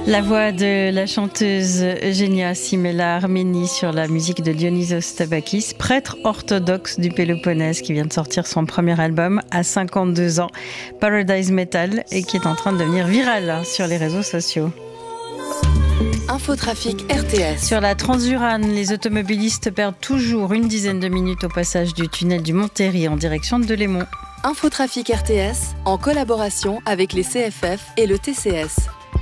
La voix de la chanteuse Eugenia Simela Armeni sur la musique de Dionysos Tabakis, prêtre orthodoxe du Péloponnèse qui vient de sortir son premier album à 52 ans, Paradise Metal, et qui est en train de devenir viral sur les réseaux sociaux. Infotrafic RTS. Sur la Transurane, les automobilistes perdent toujours une dizaine de minutes au passage du tunnel du Montéry en direction de Delémont. Infotrafic RTS en collaboration avec les CFF et le TCS.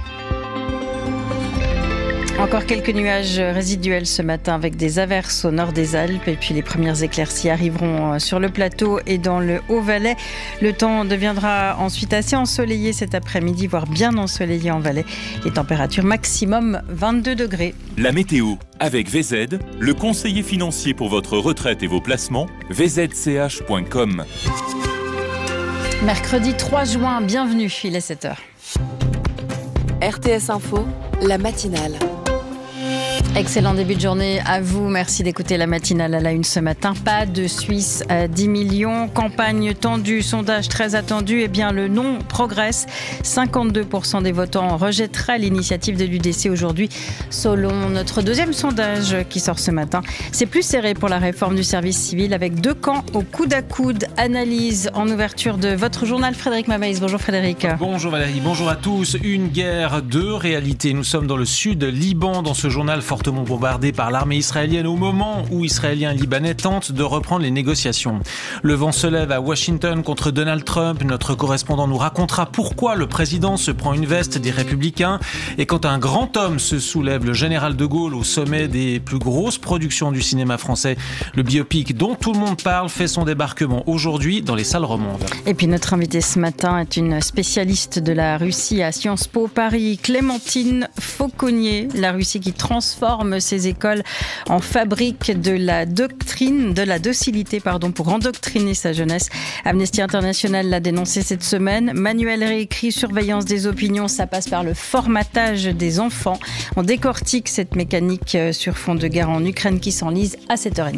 Encore quelques nuages résiduels ce matin avec des averses au nord des Alpes et puis les premières éclaircies arriveront sur le plateau et dans le Haut-Valais. Le temps deviendra ensuite assez ensoleillé cet après-midi, voire bien ensoleillé en Valais. Les températures maximum 22 degrés. La météo avec VZ, le conseiller financier pour votre retraite et vos placements, vzch.com. Mercredi 3 juin, bienvenue, il est 7h. RTS Info, la matinale. Excellent début de journée à vous. Merci d'écouter la matinale à la une ce matin. Pas de Suisse à 10 millions. Campagne tendue, sondage très attendu. Eh bien, le non progresse. 52% des votants rejetteraient l'initiative de l'UDC aujourd'hui. Selon notre deuxième sondage qui sort ce matin, c'est plus serré pour la réforme du service civil avec deux camps au coude à coude. Analyse en ouverture de votre journal. Frédéric Mamaïs. Bonjour Frédéric. Bonjour Valérie, bonjour à tous. Une guerre, deux réalités. Nous sommes dans le sud Liban, dans ce journal fortement bombardé par l'armée israélienne au moment où Israéliens et Libanais tentent de reprendre les négociations. Le vent se lève à Washington contre Donald Trump. Notre correspondant nous racontera pourquoi le président se prend une veste des Républicains. Et quand un grand homme se soulève, le général de Gaulle, au sommet des plus grosses productions du cinéma français, le biopic dont tout le monde parle fait son débarquement aujourd'hui dans les salles romandes. Et puis notre invitée ce matin est une spécialiste de la Russie à Sciences Po Paris, Clémentine Fauconnier. La Russie qui transforme ses écoles en fabrique de la docilité, pour endoctriner sa jeunesse. Amnesty International l'a dénoncé cette semaine. Manuel réécrit, surveillance des opinions, ça passe par le formatage des enfants. On décortique cette mécanique sur fond de guerre en Ukraine qui s'enlise à 7h30.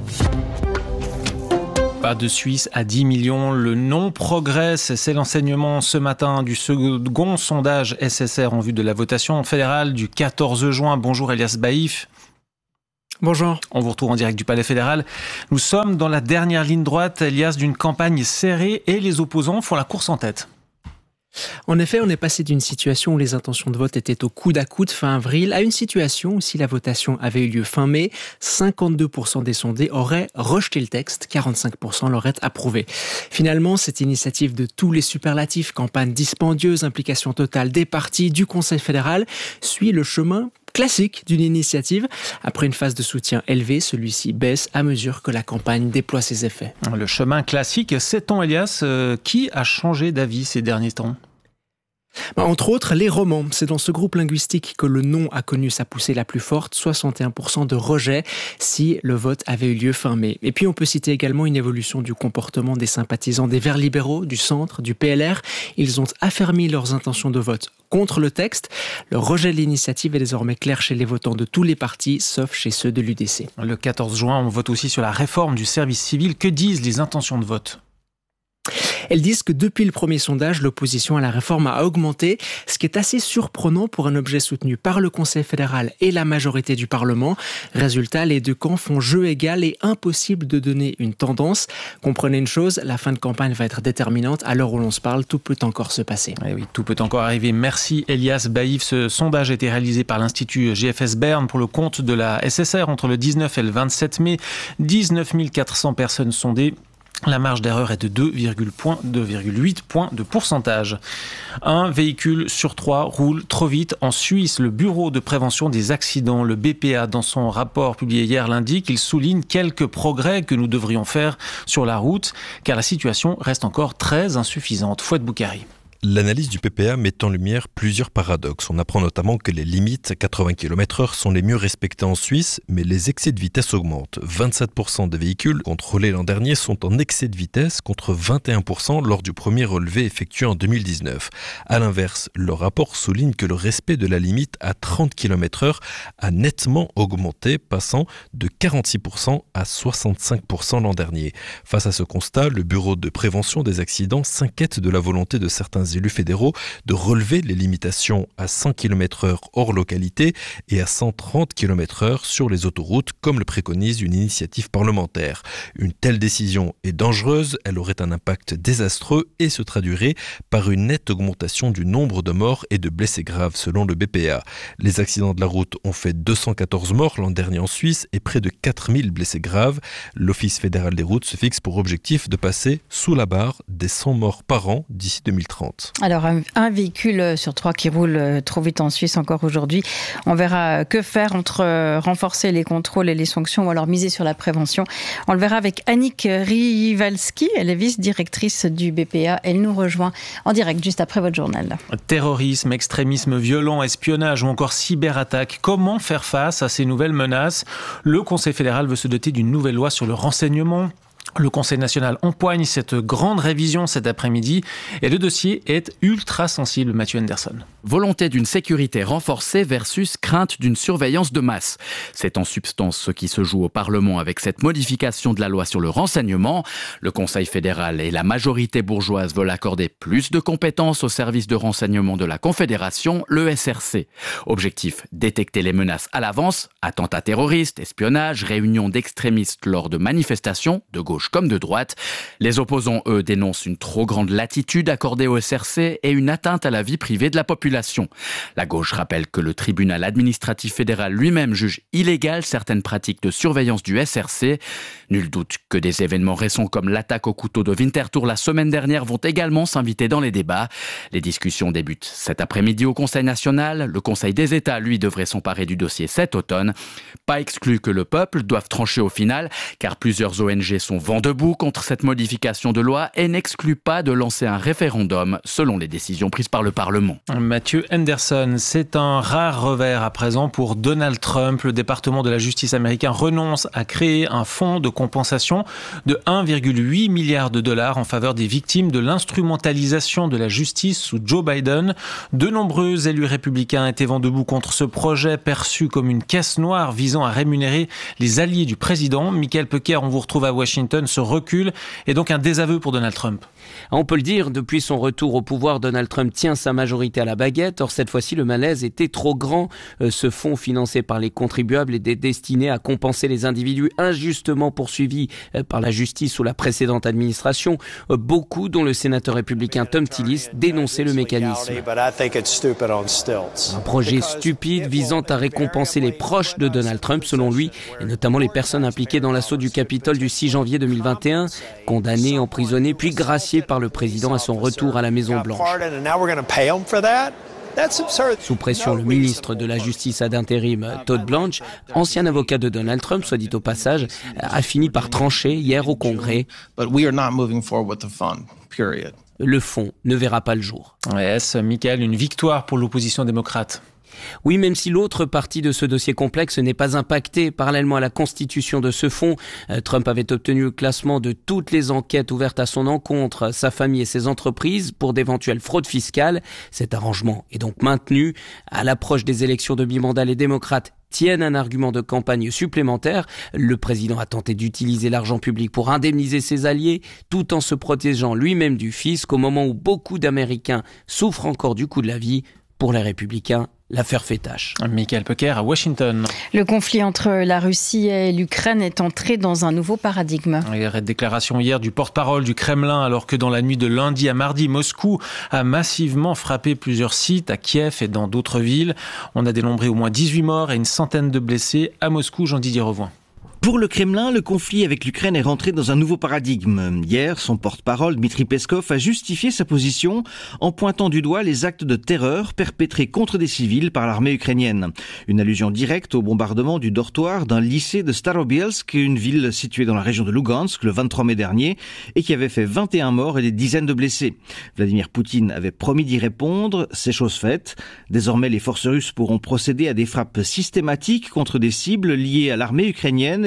Pas de Suisse à 10 millions, le non progresse, c'est l'enseignement ce matin du second sondage SSR en vue de la votation fédérale du 14 juin. Bonjour Elias Baïf. Bonjour. On vous retrouve en direct du Palais fédéral. Nous sommes dans la dernière ligne droite, Elias, d'une campagne serrée et les opposants font la course en tête. En effet, on est passé d'une situation où les intentions de vote étaient au coude à coude fin avril à une situation où si la votation avait eu lieu fin mai, 52% des sondés auraient rejeté le texte, 45% l'auraient approuvé. Finalement, cette initiative de tous les superlatifs, campagne dispendieuse, implication totale des partis, du Conseil fédéral, suit le chemin classique d'une initiative. Après une phase de soutien élevée, celui-ci baisse à mesure que la campagne déploie ses effets. Le chemin classique, sait-on Elias, qui a changé d'avis ces derniers temps ? Entre autres, les romans. C'est dans ce groupe linguistique que le non a connu sa poussée la plus forte, 61% de rejet si le vote avait eu lieu fin mai. Et puis on peut citer également une évolution du comportement des sympathisants des Verts libéraux, du Centre, du PLR. Ils ont affermi leurs intentions de vote contre le texte. Le rejet de l'initiative est désormais clair chez les votants de tous les partis, sauf chez ceux de l'UDC. Le 14 juin, on vote aussi sur la réforme du service civil. Que disent les intentions de vote ? Elles disent que depuis le premier sondage, l'opposition à la réforme a augmenté, ce qui est assez surprenant pour un objet soutenu par le Conseil fédéral et la majorité du Parlement. Résultat, les deux camps font jeu égal et impossible de donner une tendance. Comprenez une chose, la fin de campagne va être déterminante. À l'heure où l'on se parle, tout peut encore se passer. Eh oui, tout peut encore arriver. Merci Elias Baïf. Ce sondage a été réalisé par l'Institut GFS Berne pour le compte de la SSR entre le 19 et le 27 mai. 19 400 personnes sondées. La marge d'erreur est de 2,8 points de pourcentage. Un véhicule sur 3 roule trop vite. En Suisse, le Bureau de prévention des accidents, le BPA, dans son rapport publié hier lundi, il souligne quelques progrès que nous devrions faire sur la route, car la situation reste encore très insuffisante. Fouad Boukari. L'analyse du PPA met en lumière plusieurs paradoxes. On apprend notamment que les limites à 80 km/h sont les mieux respectées en Suisse, mais les excès de vitesse augmentent. 27% des véhicules contrôlés l'an dernier sont en excès de vitesse contre 21% lors du premier relevé effectué en 2019. À l'inverse, le rapport souligne que le respect de la limite à 30 km/h a nettement augmenté, passant de 46% à 65% l'an dernier. Face à ce constat, le Bureau de prévention des accidents s'inquiète de la volonté de certains élus fédéraux de relever les limitations à 100 km/h hors localité et à 130 km/h sur les autoroutes, comme le préconise une initiative parlementaire. Une telle décision est dangereuse, elle aurait un impact désastreux et se traduirait par une nette augmentation du nombre de morts et de blessés graves selon le BPA. Les accidents de la route ont fait 214 morts l'an dernier en Suisse et près de 4000 blessés graves. L'Office fédéral des routes se fixe pour objectif de passer sous la barre des 100 morts par an d'ici 2030. Alors un véhicule sur 3 qui roule trop vite en Suisse encore aujourd'hui. On verra que faire entre renforcer les contrôles et les sanctions ou alors miser sur la prévention. On le verra avec Annick Rivalski, elle est vice-directrice du BPA. Elle nous rejoint en direct juste après votre journal. Terrorisme, extrémisme violent, espionnage ou encore cyberattaque. Comment faire face à ces nouvelles menaces ? Le Conseil fédéral veut se doter d'une nouvelle loi sur le renseignement. Le Conseil national empoigne cette grande révision cet après-midi et le dossier est ultra sensible, Mathieu Henderson. Volonté d'une sécurité renforcée versus crainte d'une surveillance de masse. C'est en substance ce qui se joue au Parlement avec cette modification de la loi sur le renseignement. Le Conseil fédéral et la majorité bourgeoise veulent accorder plus de compétences au service de renseignement de la Confédération, le SRC. Objectif, détecter les menaces à l'avance, attentats terroristes, espionnage, réunions d'extrémistes lors de manifestations, de gauche comme de droite. Les opposants, eux, dénoncent une trop grande latitude accordée au SRC et une atteinte à la vie privée de la population. La gauche rappelle que le tribunal administratif fédéral lui-même juge illégales certaines pratiques de surveillance du SRC. Nul doute que des événements récents comme l'attaque au couteau de Winterthur la semaine dernière vont également s'inviter dans les débats. Les discussions débutent cet après-midi au Conseil national. Le Conseil des États, lui, devrait s'emparer du dossier cet automne. Pas exclu que le peuple doive trancher au final, car plusieurs ONG sont vent debout contre cette modification de loi et n'exclut pas de lancer un référendum selon les décisions prises par le Parlement. Mathieu Henderson, c'est un rare revers à présent pour Donald Trump. Le département de la justice américain renonce à créer un fonds de compensation de 1,8 milliard de dollars en faveur des victimes de l'instrumentalisation de la justice sous Joe Biden. De nombreux élus républicains étaient vent debout contre ce projet perçu comme une caisse noire visant à rémunérer les alliés du président. Michael Pecker, on vous retrouve à Washington. Ce recul est donc un désaveu pour Donald Trump. On peut le dire, depuis son retour au pouvoir, Donald Trump tient sa majorité à la baguette. Or, cette fois-ci, le malaise était trop grand. Ce fonds financé par les contribuables était destiné à compenser les individus injustement poursuivis par la justice sous la précédente administration. Beaucoup, dont le sénateur républicain Tom Tillis, dénonçaient le mécanisme. Un projet stupide visant à récompenser les proches de Donald Trump, selon lui, et notamment les personnes impliquées dans l'assaut du Capitole du 6 janvier 2021, condamnées, emprisonnées, puis graciées par le président à son retour à la Maison-Blanche. Sous pression, le ministre de la Justice ad intérim, Todd Blanche, ancien avocat de Donald Trump, soit dit au passage, a fini par trancher hier au Congrès. Le fonds ne verra pas le jour. Est-ce, Michael, une victoire pour l'opposition démocrate ? Oui, même si l'autre partie de ce dossier complexe n'est pas impactée. Parallèlement à la constitution de ce fonds, Trump avait obtenu le classement de toutes les enquêtes ouvertes à son encontre, sa famille et ses entreprises pour d'éventuelles fraudes fiscales. Cet arrangement est donc maintenu. À l'approche des élections de mi-mandat, les démocrates tiennent un argument de campagne supplémentaire. Le président a tenté d'utiliser l'argent public pour indemniser ses alliés, tout en se protégeant lui-même du fisc au moment où beaucoup d'Américains souffrent encore du coût de la vie. Pour les Républicains, l'affaire fait tâche. Michael Pecker à Washington. Le conflit entre la Russie et l'Ukraine est entré dans un nouveau paradigme. Déclaration hier du porte-parole du Kremlin, alors que dans la nuit de lundi à mardi, Moscou a massivement frappé plusieurs sites à Kiev et dans d'autres villes. On a dénombré au moins 18 morts et une centaine de blessés à Moscou. Jean-Didier Revoin. Pour le Kremlin, le conflit avec l'Ukraine est rentré dans un nouveau paradigme. Hier, son porte-parole, Dmitry Peskov, a justifié sa position en pointant du doigt les actes de terreur perpétrés contre des civils par l'armée ukrainienne. Une allusion directe au bombardement du dortoir d'un lycée de Starobielsk, une ville située dans la région de Lugansk, le 23 mai dernier, et qui avait fait 21 morts et des dizaines de blessés. Vladimir Poutine avait promis d'y répondre, c'est chose faite. Désormais, les forces russes pourront procéder à des frappes systématiques contre des cibles liées à l'armée ukrainienne et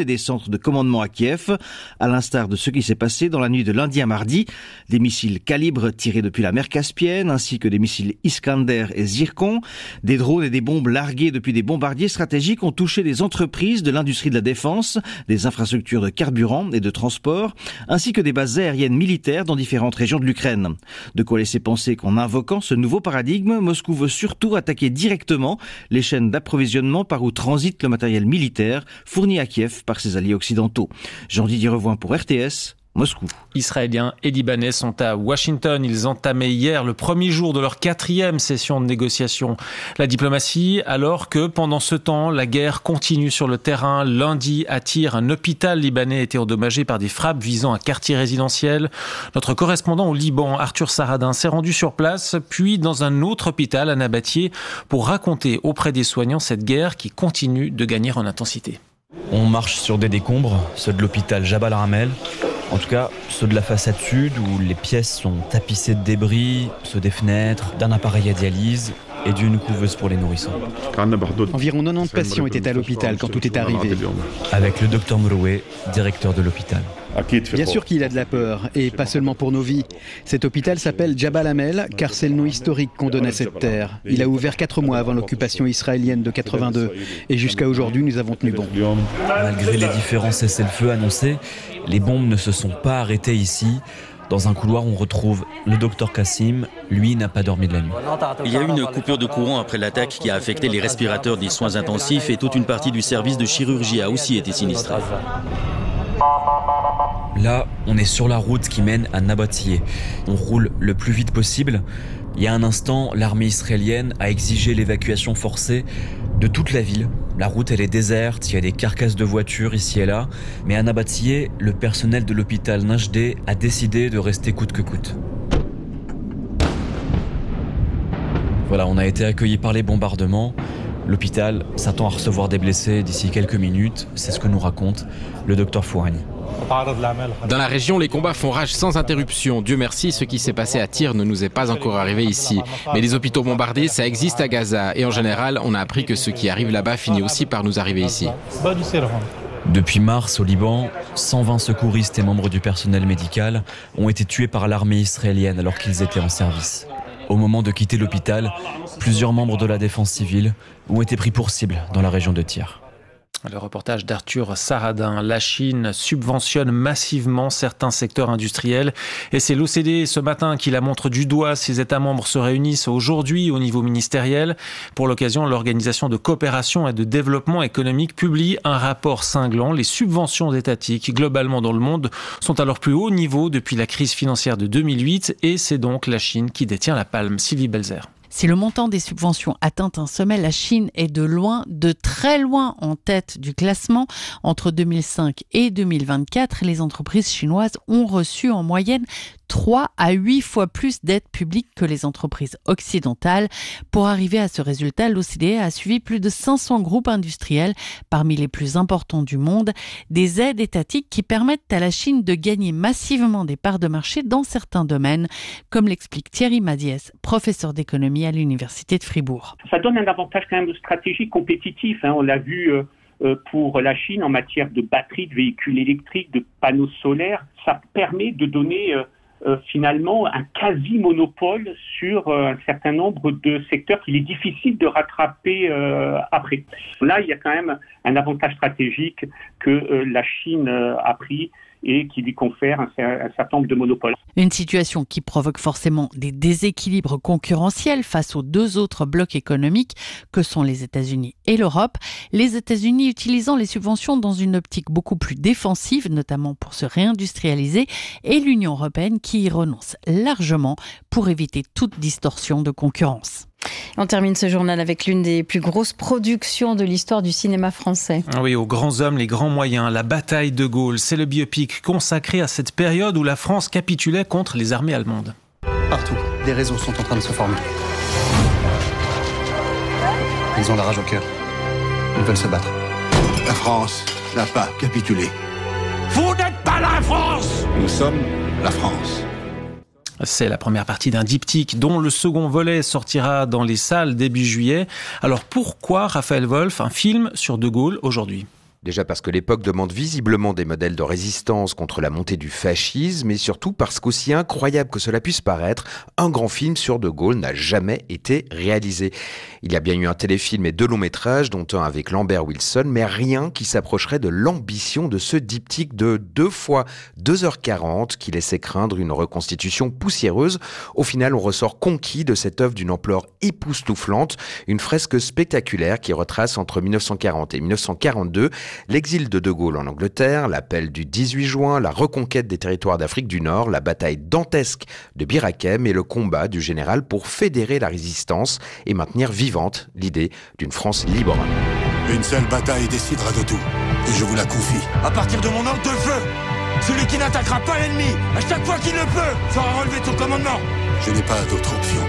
des centres de commandement à Kiev, à l'instar de ce qui s'est passé dans la nuit de lundi à mardi. Des missiles Calibre tirés depuis la mer Caspienne, ainsi que des missiles Iskander et Zircon. Des drones et des bombes larguées depuis des bombardiers stratégiques ont touché des entreprises de l'industrie de la défense, des infrastructures de carburant et de transport, ainsi que des bases aériennes militaires dans différentes régions de l'Ukraine. De quoi laisser penser qu'en invoquant ce nouveau paradigme, Moscou veut surtout attaquer directement les chaînes d'approvisionnement par où transite le matériel militaire fourni à Kiev par ses alliés occidentaux. Jean-Didier Revoin pour RTS, Moscou. Israéliens et Libanais sont à Washington. Ils entamaient hier le premier jour de leur 4e session de négociation. La diplomatie, alors que pendant ce temps, la guerre continue sur le terrain. Lundi, à Tyr, un hôpital libanais a été endommagé par des frappes visant un quartier résidentiel. Notre correspondant au Liban, Arthur Saradin, s'est rendu sur place, puis dans un autre hôpital à Nabatieh, pour raconter auprès des soignants cette guerre qui continue de gagner en intensité. On marche sur des décombres, ceux de l'hôpital Jabal Ramel. En tout cas, ceux de la façade sud où les pièces sont tapissées de débris, ceux des fenêtres, d'un appareil à dialyse et d'une couveuse pour les nourrissons. Environ 90 patients étaient à l'hôpital quand tout est arrivé. Avec le docteur Mouroué, directeur de l'hôpital. Bien sûr qu'il a de la peur, et pas seulement pour nos vies. Cet hôpital s'appelle Jabal Hamel, car c'est le nom historique qu'on donne à cette terre. Il a ouvert 4 mois avant l'occupation israélienne de 82, et jusqu'à aujourd'hui, nous avons tenu bon. Malgré les différents cessez-le-feu annoncés, les bombes ne se sont pas arrêtées ici. Dans un couloir, on retrouve le docteur Kassim. Lui n'a pas dormi de la nuit. Il y a eu une coupure de courant après l'attaque qui a affecté les respirateurs des soins intensifs et toute une partie du service de chirurgie a aussi été sinistrée. Là, on est sur la route qui mène à Nabatieh. On roule le plus vite possible. Il y a un instant, l'armée israélienne a exigé l'évacuation forcée de toute la ville. La route, elle est déserte, il y a des carcasses de voitures ici et là. Mais à Nabatieh, le personnel de l'hôpital Najdeh a décidé de rester coûte que coûte. Voilà, on a été accueillis par les bombardements. L'hôpital s'attend à recevoir des blessés d'ici quelques minutes. C'est ce que nous raconte le docteur Fouhani. Dans la région, les combats font rage sans interruption. Dieu merci, ce qui s'est passé à Tyr ne nous est pas encore arrivé ici. Mais les hôpitaux bombardés, ça existe à Gaza. Et en général, on a appris que ce qui arrive là-bas finit aussi par nous arriver ici. Depuis mars, au Liban, 120 secouristes et membres du personnel médical ont été tués par l'armée israélienne alors qu'ils étaient en service. Au moment de quitter l'hôpital, plusieurs membres de la défense civile ont été pris pour cible dans la région de Tyr. Le reportage d'Arthur Saradin. La Chine subventionne massivement certains secteurs industriels et c'est l'OCDE ce matin qui la montre du doigt. Ses États membres se réunissent aujourd'hui au niveau ministériel. Pour l'occasion, l'Organisation de coopération et de développement économique publie un rapport cinglant. Les subventions étatiques globalement dans le monde sont à leur plus haut niveau depuis la crise financière de 2008 et c'est donc la Chine qui détient la palme. Sylvie Belzer. Si le montant des subventions atteint un sommet, la Chine est de très loin en tête du classement. Entre 2005 et 2024, les entreprises chinoises ont reçu en moyenne 3 à 8 fois plus d'aides publiques que les entreprises occidentales. Pour arriver à ce résultat, l'OCDE a suivi plus de 500 groupes industriels, parmi les plus importants du monde, des aides étatiques qui permettent à la Chine de gagner massivement des parts de marché dans certains domaines, comme l'explique Thierry Madiès, professeur d'économie à l'Université de Fribourg. Ça donne un avantage quand même stratégique compétitif. On l'a vu pour la Chine en matière de batteries, de véhicules électriques, de panneaux solaires. Ça permet de donner finalement un quasi-monopole sur un certain nombre de secteurs qu'il est difficile de rattraper après. Là, il y a quand même un avantage stratégique que la Chine a pris et qui lui confère un certain nombre de monopoles. Une situation qui provoque forcément des déséquilibres concurrentiels face aux deux autres blocs économiques que sont les États-Unis et l'Europe. Les États-Unis utilisant les subventions dans une optique beaucoup plus défensive, notamment pour se réindustrialiser, et l'Union européenne qui y renonce largement pour éviter toute distorsion de concurrence. On termine ce journal avec l'une des plus grosses productions de l'histoire du cinéma français. Oui, aux grands hommes, les grands moyens, la bataille de Gaulle, c'est le biopic consacré à cette période où la France capitulait contre les armées allemandes. Partout, des réseaux sont en train de se former. Ils ont la rage au cœur. Ils veulent se battre. La France n'a pas capitulé. Vous n'êtes pas la France! Nous sommes la France. C'est la première partie d'un diptyque dont le second volet sortira dans les salles début juillet. Alors pourquoi, Raphaël Wolf, un film sur De Gaulle aujourd'hui ? Déjà parce que l'époque demande visiblement des modèles de résistance contre la montée du fascisme, et surtout parce qu'aussi incroyable que cela puisse paraître, un grand film sur De Gaulle n'a jamais été réalisé. Il y a bien eu un téléfilm et 2 longs métrages, dont un avec Lambert Wilson, mais rien qui s'approcherait de l'ambition de ce diptyque de 2 fois 2h40 qui laissait craindre une reconstitution poussiéreuse. Au final, on ressort conquis de cette œuvre d'une ampleur époustouflante, une fresque spectaculaire qui retrace entre 1940 et 1942 l'exil de Gaulle en Angleterre, l'appel du 18 juin, la reconquête des territoires d'Afrique du Nord, la bataille dantesque de Bir Hakeim et le combat du général pour fédérer la résistance et maintenir vivante l'idée d'une France libre. Une seule bataille décidera de tout, et je vous la confie. À partir de mon ordre de feu, celui qui n'attaquera pas l'ennemi, à chaque fois qu'il le peut, fera relever son commandement. Je n'ai pas d'autre option.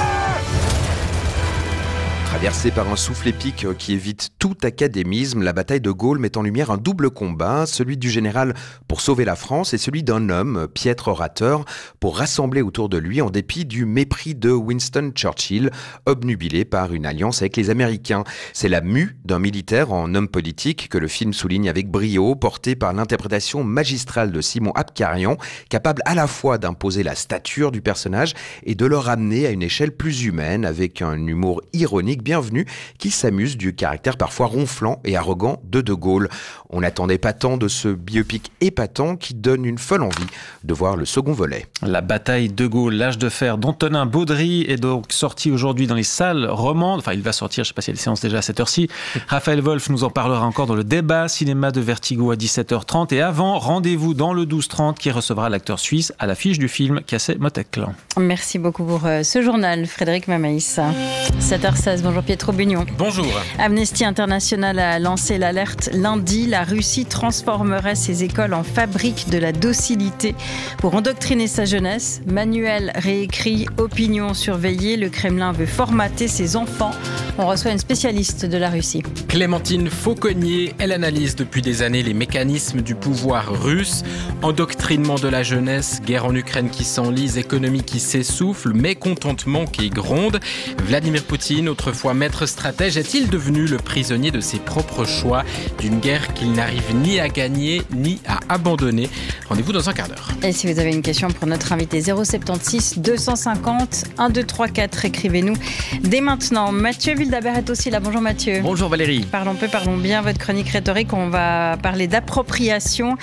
Traversée par un souffle épique qui évite tout académisme, la bataille de Gaulle met en lumière un double combat, celui du général pour sauver la France et celui d'un homme, piètre orateur, pour rassembler autour de lui en dépit du mépris de Winston Churchill, obnubilé par une alliance avec les Américains. C'est la mue d'un militaire en homme politique que le film souligne avec brio, porté par l'interprétation magistrale de Simon Abkarian, capable à la fois d'imposer la stature du personnage et de le ramener à une échelle plus humaine avec un humour ironique bienvenue qui s'amuse du caractère parfois ronflant et arrogant de Gaulle. On n'attendait pas tant de ce biopic épatant qui donne une folle envie de voir le second volet. La bataille de Gaulle, l'âge de fer d'Antonin Baudry est donc sorti aujourd'hui dans les salles romandes. Enfin, il va sortir, je ne sais pas s'il y a des séances déjà à cette heure-ci. Raphaël Wolf nous en parlera encore dans le débat cinéma de Vertigo à 17h30. Et avant, rendez-vous dans le 12h30 qui recevra l'acteur suisse à l'affiche du film Cassé Moteklan. Merci beaucoup pour ce journal, Frédéric Mamaïs. 7h16, bonjour Pietro Bugnon. Bonjour. Amnesty International a lancé l'alerte lundi. La Russie transformerait ses écoles en fabrique de la docilité pour endoctriner sa jeunesse. Manuel réécrit, opinion surveillée. Le Kremlin veut formater ses enfants. On reçoit une spécialiste de la Russie. Clémentine Fauconnier, elle analyse depuis des années les mécanismes du pouvoir russe. Endoctrinement de la jeunesse, guerre en Ukraine qui s'enlise, économie qui s'essouffle, mécontentement qui gronde. Vladimir Poutine, autrefois maître stratège, est-il devenu le prisonnier de ses propres choix, d'une guerre qu'il n'arrive ni à gagner ni à abandonner? Rendez-vous dans un quart d'heure. Et si vous avez une question pour notre invité, 076 250 1234, écrivez-nous dès maintenant. Mathieu Wildhaber est aussi là. Bonjour Mathieu. Bonjour Valérie. Parlons peu, parlons bien. Votre chronique rhétorique, on va parler d'appropriation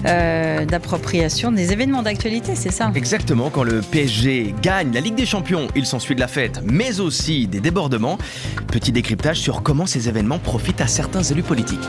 des événements d'actualité, c'est ça? Exactement, quand le PSG gagne la Ligue des Champions, il s'ensuit de la fête, mais aussi des débordements. Petit décryptage sur comment ces événements profitent à certains élus politiques.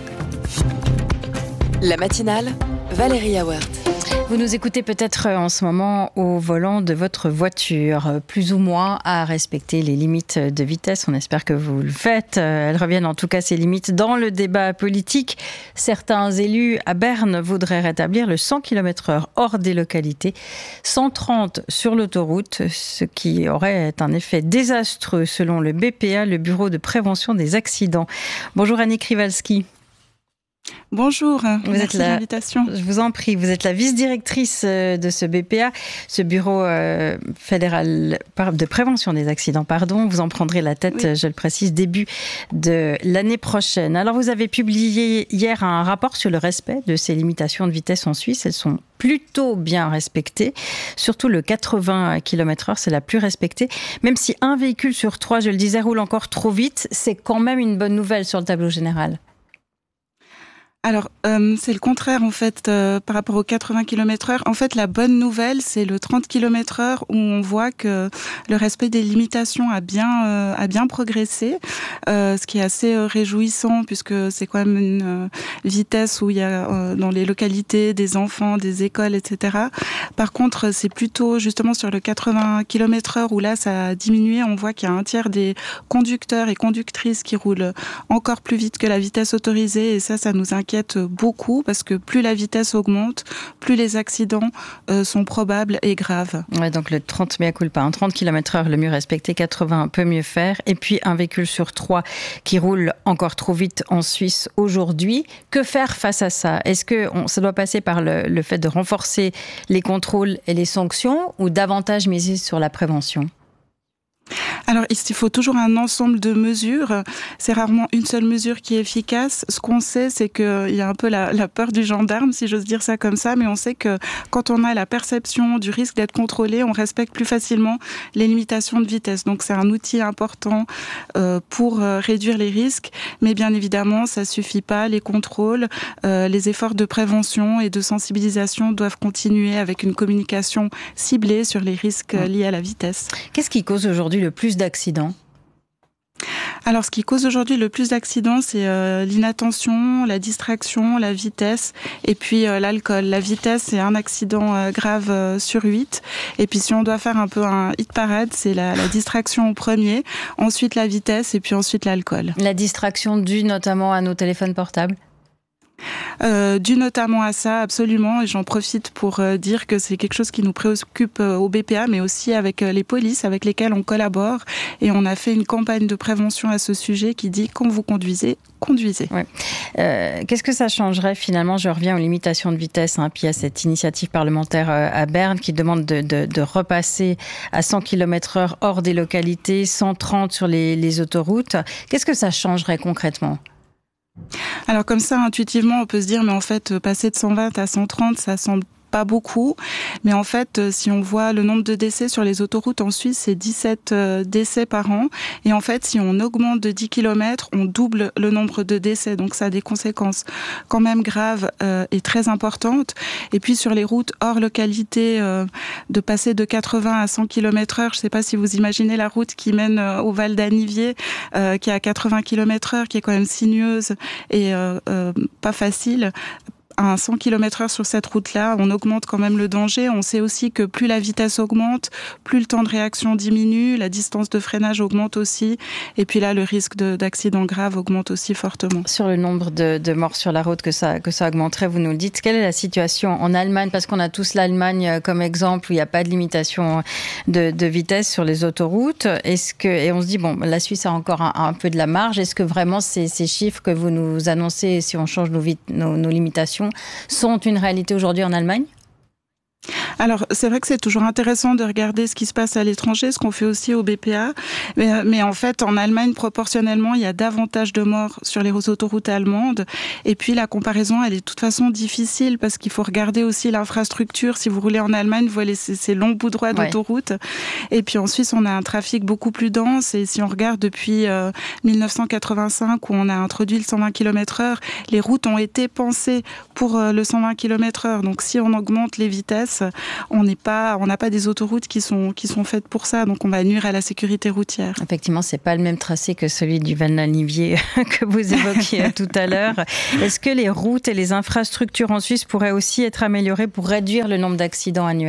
La matinale, Valérie Awert. Vous nous écoutez peut-être en ce moment au volant de votre voiture, plus ou moins à respecter les limites de vitesse. On espère que vous le faites. Elles reviennent en tout cas, ces limites, dans le débat politique. Certains élus à Berne voudraient rétablir le 100 km/h hors des localités, 130 sur l'autoroute, ce qui aurait un effet désastreux selon le BPA, le Bureau de prévention des accidents. Bonjour Annick Rivalski. Bonjour, merci de l'invitation. Je vous en prie, vous êtes la vice-directrice de ce BPA, ce bureau fédéral de prévention des accidents, Vous en prendrez la tête, oui. Je le précise, début de l'année prochaine. Alors vous avez publié hier un rapport sur le respect de ces limitations de vitesse en Suisse. Elles sont plutôt bien respectées, surtout le 80 km/h, c'est la plus respectée. Même si un véhicule sur 3, je le disais, roule encore trop vite, c'est quand même une bonne nouvelle sur le tableau général. Alors, c'est le contraire, en fait, par rapport aux 80 km/h. En fait, la bonne nouvelle, c'est le 30 km/h où on voit que le respect des limitations a bien progressé, ce qui est assez réjouissant puisque c'est quand même une vitesse où il y a dans les localités des enfants, des écoles, etc. Par contre, c'est plutôt justement sur le 80 km/h où là, ça a diminué. On voit qu'il y a un tiers des conducteurs et conductrices qui roulent encore plus vite que la vitesse autorisée et ça nous inquiète beaucoup parce que plus la vitesse augmente, plus les accidents sont probables et graves. Ouais, donc le 30 mea culpa, 30 km/h le mieux respecté, 80 peut mieux faire. Et puis un véhicule sur 3 qui roule encore trop vite en Suisse aujourd'hui. Que faire face à ça? Est-ce que ça doit passer par le fait de renforcer les contrôles et les sanctions ou davantage miser sur la prévention? Alors, il faut toujours un ensemble de mesures. C'est rarement une seule mesure qui est efficace. Ce qu'on sait, c'est qu'il y a un peu la peur du gendarme, si j'ose dire ça comme ça, mais on sait que quand on a la perception du risque d'être contrôlé, on respecte plus facilement les limitations de vitesse. Donc, c'est un outil important pour réduire les risques. Mais bien évidemment, ça suffit pas. Les contrôles, les efforts de prévention et de sensibilisation doivent continuer avec une communication ciblée sur les risques liés à la vitesse. Qu'est-ce qui cause aujourd'hui le plus d'accidents ? Alors, ce qui cause aujourd'hui le plus d'accidents, c'est l'inattention, la distraction, la vitesse et puis l'alcool. La vitesse, c'est un accident grave sur 8. Et puis, si on doit faire un peu un hit parade, c'est la distraction au premier, ensuite la vitesse et puis ensuite l'alcool. La distraction due notamment à nos téléphones portables ? Dû notamment à ça, absolument, et j'en profite pour dire que c'est quelque chose qui nous préoccupe au BPA, mais aussi avec les polices avec lesquelles on collabore, et on a fait une campagne de prévention à ce sujet qui dit quand vous conduisez, conduisez. Ouais. Qu'est-ce que ça changerait finalement ? Je reviens aux limitations de vitesse, puis il y a cette initiative parlementaire à Berne qui demande de repasser à 100 km/h hors des localités, 130 sur les autoroutes. Qu'est-ce que ça changerait concrètement ? Alors comme ça, intuitivement, on peut se dire, mais en fait, passer de 120 à 130, ça semble pas beaucoup, mais en fait, si on voit le nombre de décès sur les autoroutes en Suisse, c'est 17 décès par an, et en fait, si on augmente de 10 km, on double le nombre de décès, donc ça a des conséquences quand même graves et très importantes. Et puis sur les routes hors localité, de passer de 80 à 100 km/h, je sais pas si vous imaginez la route qui mène au Val d'Anivier, qui est à 80 km/h, qui est quand même sinueuse et pas facile. À 100 km/h sur cette route-là, on augmente quand même le danger. On sait aussi que plus la vitesse augmente, plus le temps de réaction diminue, la distance de freinage augmente aussi, et puis là, le risque d'accident grave augmente aussi fortement. Sur le nombre de morts sur la route que ça augmenterait, vous nous le dites. Quelle est la situation en Allemagne ? Parce qu'on a tous l'Allemagne comme exemple où il n'y a pas de limitation de vitesse sur les autoroutes. Et on se dit, bon, la Suisse a encore un peu de la marge. Est-ce que vraiment ces chiffres que vous nous annoncez, si on change nos limitations, sont une réalité aujourd'hui en Allemagne ? Alors, c'est vrai que c'est toujours intéressant de regarder ce qui se passe à l'étranger, ce qu'on fait aussi au BPA. Mais en fait, en Allemagne, proportionnellement, il y a davantage de morts sur les autoroutes allemandes. Et puis, la comparaison, elle est de toute façon difficile parce qu'il faut regarder aussi l'infrastructure. Si vous roulez en Allemagne, vous voyez ces longs bouts droits d'autoroute. Et puis, en Suisse, on a un trafic beaucoup plus dense. Et si on regarde depuis 1985, où on a introduit le 120 km/h, les routes ont été pensées pour le 120 km/h. Donc, si on augmente les vitesses, on n'a pas des autoroutes qui sont faites pour ça, donc on va nuire à la sécurité routière. Effectivement, c'est pas le même tracé que celui du Val d'Anivier que vous évoquiez tout à l'heure. Est-ce que les routes et les infrastructures en Suisse pourraient aussi être améliorées pour réduire le nombre d'accidents annuels ?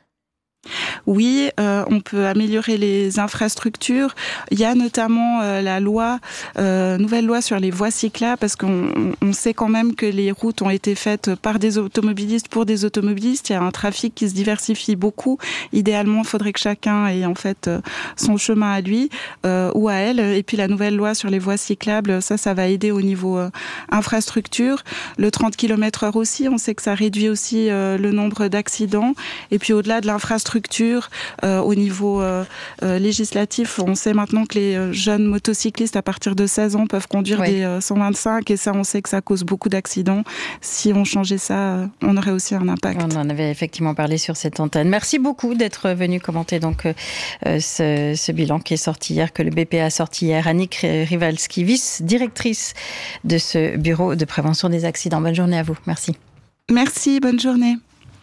Oui, on peut améliorer les infrastructures. Il y a notamment la nouvelle loi sur les voies cyclables, parce qu'on sait quand même que les routes ont été faites par des automobilistes pour des automobilistes. Il y a un trafic qui se diversifie beaucoup. Idéalement, il faudrait que chacun ait en fait son chemin à lui ou à elle. Et puis la nouvelle loi sur les voies cyclables, ça va aider au niveau infrastructure. Le 30 km/h aussi, on sait que ça réduit aussi le nombre d'accidents. Et puis au-delà de l'infrastructure, au niveau législatif, on sait maintenant que les jeunes motocyclistes à partir de 16 ans peuvent conduire des 125, et ça, on sait que ça cause beaucoup d'accidents. Si on changeait ça, on aurait aussi un impact. On en avait effectivement parlé sur cette antenne. Merci beaucoup d'être venu commenter donc ce bilan qui est sorti hier, que le BPA a sorti hier. Annick Rivalski, vice-directrice de ce bureau de prévention des accidents. Bonne journée à vous. Merci. Merci, bonne journée.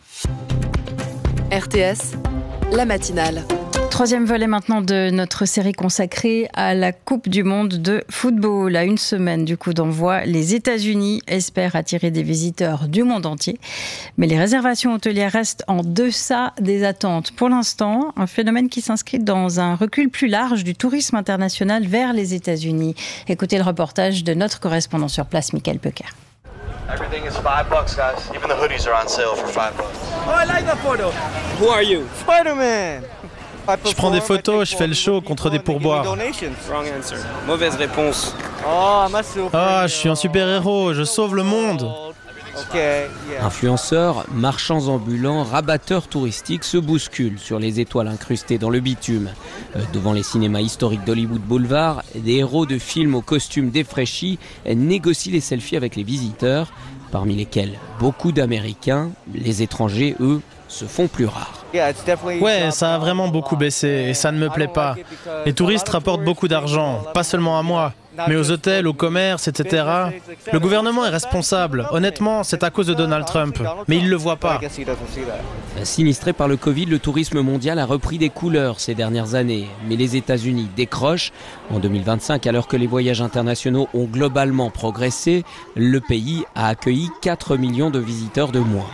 RTS, la matinale. Troisième volet maintenant de notre série consacrée à la Coupe du Monde de football. À une semaine du coup d'envoi, les États-Unis espèrent attirer des visiteurs du monde entier. Mais les réservations hôtelières restent en deçà des attentes. Pour l'instant, un phénomène qui s'inscrit dans un recul plus large du tourisme international vers les États-Unis. Écoutez le reportage de notre correspondant sur place, Michael Pecker. Everything is $5, guys. Even the hoodies are on sale for $5. Oh, I like that photo. Who are you? Spider-Man. Je prends des photos, je fais le show contre des pourboires. Wrong answer. Mauvaise réponse. Ah, je suis un super-héros, je sauve le monde. Influenceurs, marchands ambulants, rabatteurs touristiques se bousculent sur les étoiles incrustées dans le bitume. Devant les cinémas historiques d'Hollywood Boulevard, des héros de films aux costumes défraîchis négocient les selfies avec les visiteurs, parmi lesquels beaucoup d'Américains. Les étrangers, eux, se font plus rares. Ouais, ça a vraiment beaucoup baissé et ça ne me plaît pas. Les touristes rapportent beaucoup d'argent, pas seulement à moi, mais aux hôtels, aux commerces, etc. Le gouvernement est responsable. Honnêtement, c'est à cause de Donald Trump, mais il ne le voit pas. Sinistré par le Covid, le tourisme mondial a repris des couleurs ces dernières années. Mais les États-Unis décrochent. En 2025, alors que les voyages internationaux ont globalement progressé, le pays a accueilli 4 millions de visiteurs de moins.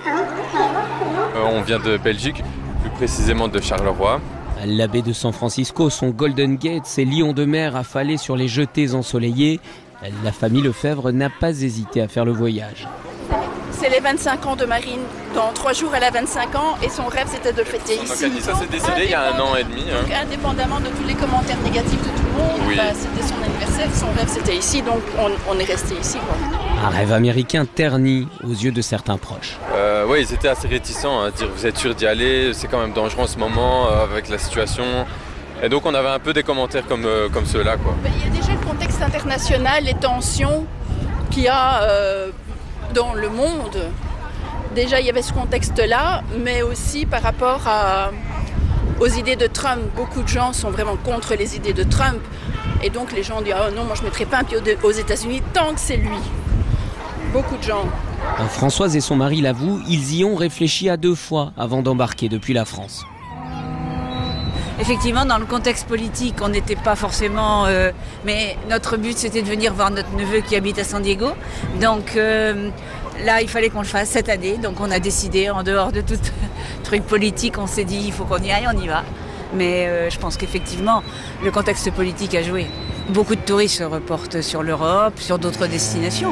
On vient de Belgique, plus précisément de Charleroi. La baie de San Francisco, son Golden Gate, ses lions de mer affalés sur les jetées ensoleillées. La famille Lefebvre n'a pas hésité à faire le voyage. C'est les 25 ans de Marine. Dans 3 jours, elle a 25 ans et son rêve, c'était de le fêter ici. Donc Anissa s'est décédée il y a 1 an et demi. Donc, indépendamment de tous les commentaires négatifs de tout le monde, oui. C'était son anniversaire, son rêve, c'était ici, donc on est resté ici. Quoi. Un rêve américain terni aux yeux de certains proches. Oui, ils étaient assez réticents à dire vous êtes sûr d'y aller, c'est quand même dangereux en ce moment avec la situation. Et donc on avait un peu des commentaires comme ceux-là. Il y a déjà le contexte international, les tensions qu'il y a dans le monde. Déjà il y avait ce contexte-là, mais aussi par rapport aux idées de Trump. Beaucoup de gens sont vraiment contre les idées de Trump. Et donc les gens disent oh non, moi je ne mettrai pas un pied aux États-Unis tant que c'est lui. Beaucoup de gens. Françoise et son mari l'avouent, ils y ont réfléchi à 2 fois avant d'embarquer depuis la France. Effectivement, dans le contexte politique, on n'était pas forcément... mais notre but, c'était de venir voir notre neveu qui habite à San Diego. Donc là, il fallait qu'on le fasse cette année. Donc on a décidé, en dehors de tout truc politique, on s'est dit, il faut qu'on y aille, on y va. Mais je pense qu'effectivement, le contexte politique a joué. Beaucoup de touristes se reportent sur l'Europe, sur d'autres destinations.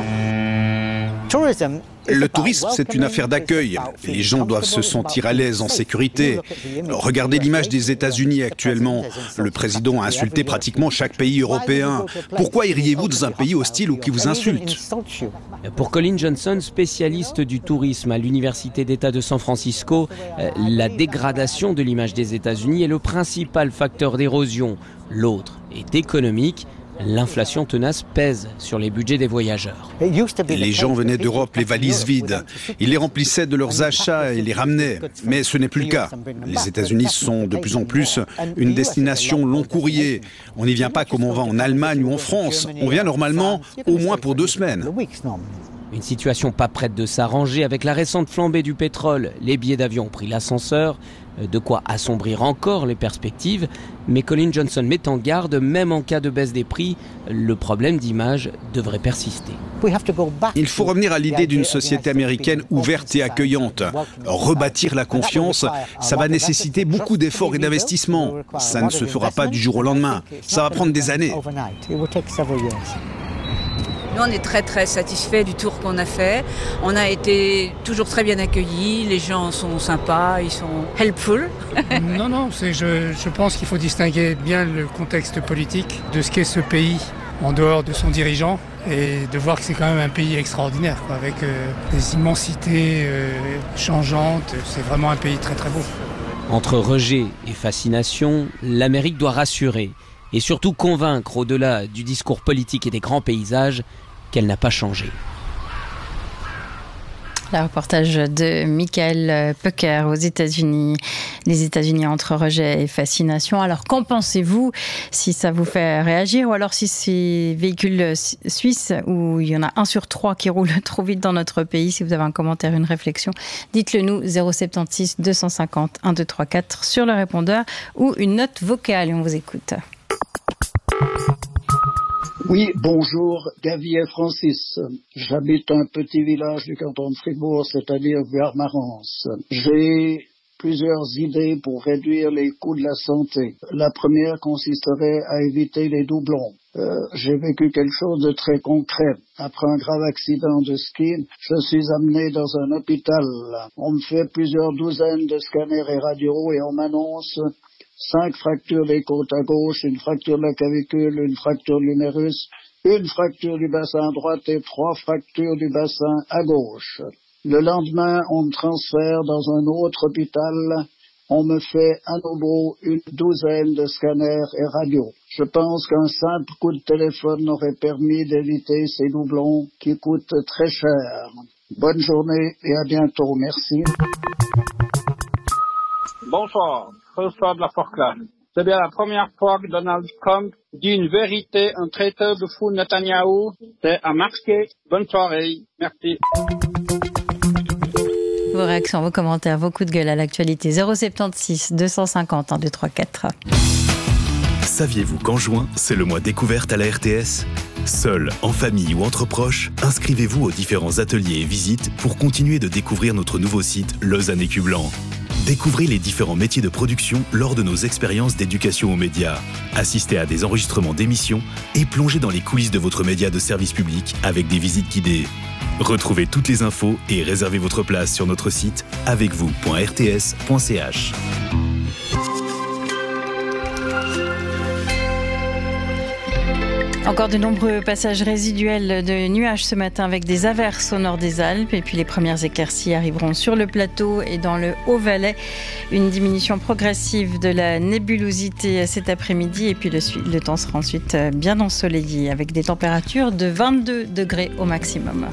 Le tourisme, c'est une affaire d'accueil. Les gens doivent se sentir à l'aise, en sécurité. Regardez l'image des États-Unis actuellement. Le président a insulté pratiquement chaque pays européen. Pourquoi iriez-vous dans un pays hostile ou qui vous insulte ? Pour Colin Johnson, spécialiste du tourisme à l'Université d'État de San Francisco, la dégradation de l'image des États-Unis est le principal facteur d'érosion. L'autre est économique. L'inflation tenace pèse sur les budgets des voyageurs. Les gens venaient d'Europe les valises vides. Ils les remplissaient de leurs achats et les ramenaient. Mais ce n'est plus le cas. Les États-Unis sont de plus en plus une destination long courrier. On n'y vient pas comme on va en Allemagne ou en France. On vient normalement au moins pour 2 semaines. Une situation pas prête de s'arranger avec la récente flambée du pétrole. Les billets d'avion ont pris l'ascenseur, de quoi assombrir encore les perspectives. Mais Colin Johnson met en garde, même en cas de baisse des prix, le problème d'image devrait persister. Il faut revenir à l'idée d'une société américaine ouverte et accueillante. Rebâtir la confiance, ça va nécessiter beaucoup d'efforts et d'investissements. Ça ne se fera pas du jour au lendemain. Ça va prendre des années. Nous, on est très très satisfaits du tour qu'on a fait. On a été toujours très bien accueillis, les gens sont sympas, ils sont helpful. Non, je pense qu'il faut distinguer bien le contexte politique de ce qu'est ce pays en dehors de son dirigeant et de voir que c'est quand même un pays extraordinaire, quoi, avec des immensités changeantes. C'est vraiment un pays très très beau. Entre rejet et fascination, l'Amérique doit rassurer et surtout convaincre, au-delà du discours politique et des grands paysages, qu'elle n'a pas changé. Le reportage de Michael Pucker aux États-Unis. Les États-Unis entre rejet et fascination. Alors, qu'en pensez-vous, si ça vous fait réagir, ou alors si ces véhicules suisses, où il y en a 1 sur 3 qui roulent trop vite dans notre pays, si vous avez un commentaire, une réflexion, dites-le nous, 076 250 1234 sur le répondeur ou une note vocale, et on vous écoute. Oui, bonjour, Gavier Francis. J'habite un petit village du canton de Fribourg, c'est-à-dire Vuarmarance. J'ai plusieurs idées pour réduire les coûts de la santé. La première consisterait à éviter les doublons. J'ai vécu quelque chose de très concret. Après un grave accident de ski, je suis amené dans un hôpital. On me fait plusieurs douzaines de scanners et radios et on m'annonce 5 fractures des côtes à gauche, une fracture de la clavicule, une fracture de l'humérus, une fracture du bassin à droite et 3 fractures du bassin à gauche. Le lendemain, on me transfère dans un autre hôpital. On me fait à nouveau une 12aine de scanners et radios. Je pense qu'un simple coup de téléphone aurait permis d'éviter ces doublons qui coûtent très cher. Bonne journée et à bientôt. Merci. Bonsoir, François de la Forclaz. C'est bien la première fois que Donald Trump dit une vérité, un traiteur de fou Netanyahou. C'est à marquer. Bonne soirée. Merci. Vos réactions, vos commentaires, vos coups de gueule à l'actualité. 076 250 1234. Saviez-vous qu'en juin, c'est le mois découverte à la RTS ? Seul, en famille ou entre proches, inscrivez-vous aux différents ateliers et visites pour continuer de découvrir notre nouveau site Lausanne Écu Blanc. Découvrez les différents métiers de production lors de nos expériences d'éducation aux médias. Assistez à des enregistrements d'émissions et plongez dans les coulisses de votre média de service public avec des visites guidées. Retrouvez toutes les infos et réservez votre place sur notre site avecvous.rts.ch. Encore de nombreux passages résiduels de nuages ce matin avec des averses au nord des Alpes. Et puis les premières éclaircies arriveront sur le plateau et dans le Haut-Valais. Une diminution progressive de la nébulosité cet après-midi. Et puis le temps sera ensuite bien ensoleillé avec des températures de 22 degrés au maximum.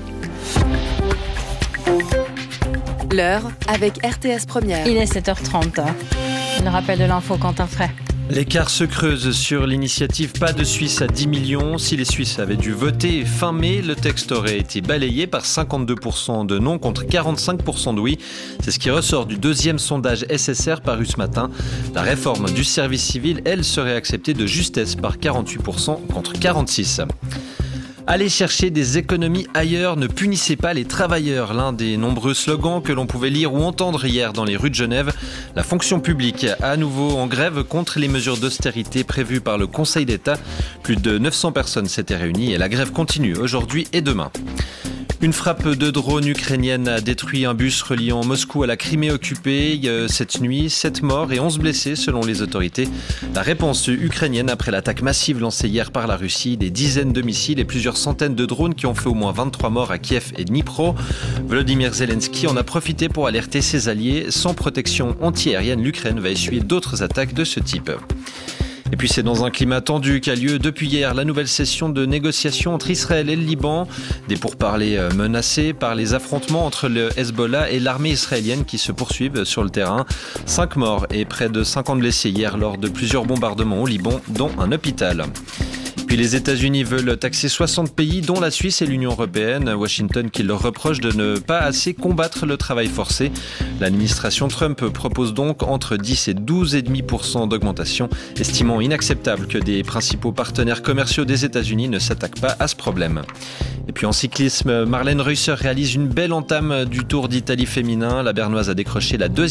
L'heure avec RTS Première. Il est 7h30. Le rappel de l'info, Quentin Fray. L'écart se creuse sur l'initiative Pas de Suisse à 10 millions. Si les Suisses avaient dû voter fin mai, le texte aurait été balayé par 52% de non contre 45% de oui. C'est ce qui ressort du deuxième sondage SSR paru ce matin. La réforme du service civil, elle, serait acceptée de justesse par 48% contre 46%. Allez chercher des économies ailleurs, ne punissez pas les travailleurs. L'un des nombreux slogans que l'on pouvait lire ou entendre hier dans les rues de Genève. La fonction publique à nouveau en grève contre les mesures d'austérité prévues par le Conseil d'État. Plus de 900 personnes s'étaient réunies et la grève continue aujourd'hui et demain. Une frappe de drone ukrainienne a détruit un bus reliant Moscou à la Crimée occupée. Cette nuit, 7 morts et 11 blessés selon les autorités. La réponse ukrainienne après l'attaque massive lancée hier par la Russie, des dizaines de missiles et plusieurs centaines de drones qui ont fait au moins 23 morts à Kiev et Dnipro. Volodymyr Zelensky en a profité pour alerter ses alliés. Sans protection antiaérienne, l'Ukraine va essuyer d'autres attaques de ce type. Et puis c'est dans un climat tendu qu'a lieu depuis hier la nouvelle session de négociation entre Israël et le Liban. Des pourparlers menacés par les affrontements entre le Hezbollah et l'armée israélienne qui se poursuivent sur le terrain. 5 morts et près de 50 blessés hier lors de plusieurs bombardements au Liban, dont un hôpital. Puis les États-Unis veulent taxer 60 pays, dont la Suisse et l'Union européenne. Washington qui leur reproche de ne pas assez combattre le travail forcé. L'administration Trump propose donc entre 10 et 12,5% d'augmentation, estimant inacceptable que des principaux partenaires commerciaux des États-Unis ne s'attaquent pas à ce problème. Et puis en cyclisme, Marlène Reusser réalise une belle entame du Tour d'Italie féminin. La Bernoise a décroché la 2e